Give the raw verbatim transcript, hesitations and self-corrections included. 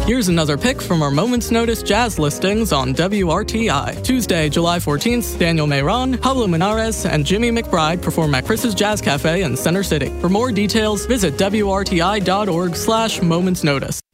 Here's another pick from our Moments Notice jazz listings on W R T I. Tuesday, July fourteenth, Daniel Mayron, Pablo Minares, and Jimmy McBride perform at Chris's Jazz Cafe in Center City. For more details, visit W R T I dot org slash Moments Notice.